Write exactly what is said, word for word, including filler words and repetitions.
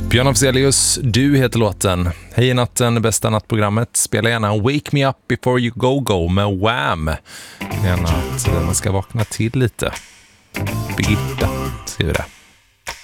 Björn Afzelius, Du heter låten. Hej i natten, bästa nattprogrammet. Spela gärna Wake Me Up Before You Go Go med Wham. Gärna att man ska vakna till lite. Birgitta skriver det.